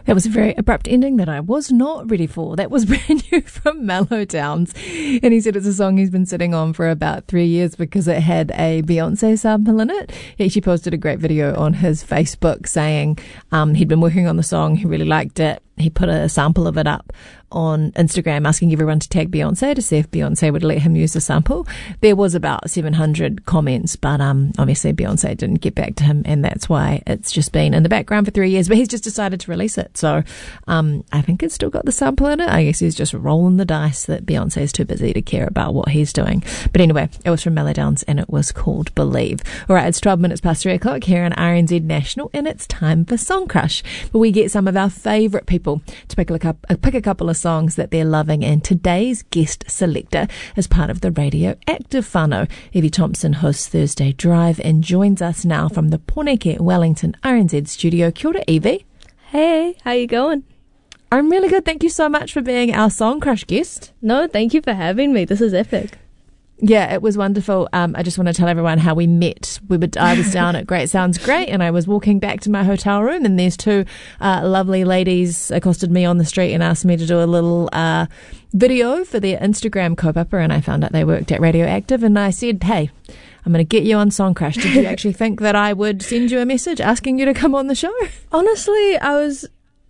That was a very abrupt ending that I was not ready for. That was brand new from Mellow Downs. And he said it's a song he's been sitting on for about 3 years because it had a Beyonce sample in it. He actually posted a great video on his Facebook saying he'd been working on the song, he really liked it. He put a sample of it up on Instagram asking everyone to tag Beyonce to see if Beyonce would let him use the sample. There was about 700 comments, but obviously Beyonce didn't get back to him, and that's why it's just been in the background for 3 years. But he's just decided to release it. So I think it's still got the sample in it. I guess he's just rolling the dice that Beyonce is too busy to care about what he's doing. But anyway, it was from Mellow Downs and it was called Believe. All right, it's 12 minutes past 3 o'clock here on RNZ National, and it's time for Song Crush, where we get some of our favourite people to pick a couple of songs that they're loving, and today's guest selector is part of the Radioactive whānau. Evie Thompson hosts Thursday Drive and joins us now from the Pōneke Wellington RNZ studio. Kia ora, Evie. Hey, how you going? I'm really good. Thank you so much for being our Song Crush guest. No, thank you for having me. This is epic. Yeah, it was wonderful. I just want to tell everyone how we met. I was down at Great Sounds Great, and I was walking back to my hotel room, and these two lovely ladies accosted me on the street and asked me to do a little video for their Instagram kaupapa, and I found out they worked at Radioactive, and I said, hey, I'm going to get you on Song Crush. Did you actually think that I would send you a message asking you to come on the show? Honestly, I was...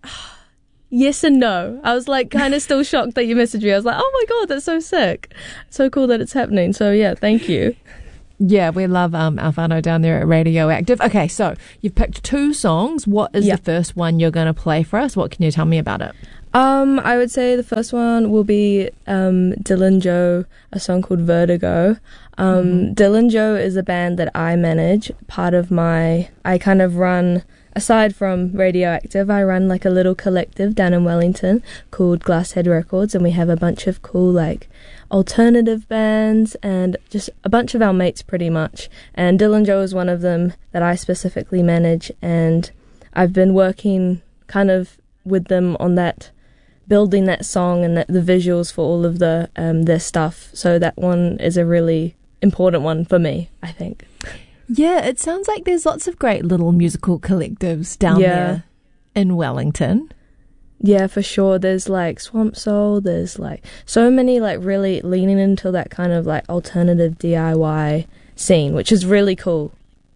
Yes and no. I was like kind of still shocked that you messaged me. I was like, oh my God, that's so sick. So cool that it's happening. So yeah, thank you. Yeah, we love our whānau down there at Radioactive. Okay, so you've picked 2 songs. What is the first one you're going to play for us? What can you tell me about it? I would say the first one will be Dylan Joe, a song called Vertigo. Dylan Joe is a band that I manage. I kind of run... Aside from Radioactive, I run like a little collective down in Wellington called Glasshead Records, and we have a bunch of cool like alternative bands and just a bunch of our mates pretty much. And Dylan Joe is one of them that I specifically manage, and I've been working kind of with them on that, building that song and the visuals for all of their stuff. So that one is a really important one for me, I think. Yeah, it sounds like there's lots of great little musical collectives down there in Wellington. Yeah, for sure. There's like Swamp Soul, there's like so many like really leaning into that kind of like alternative DIY scene, which is really cool.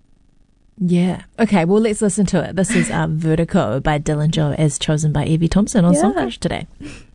Yeah. Okay, well, let's listen to it. This is Vertigo by Dylan Joe, as chosen by Evie Thompson on Song Crush today.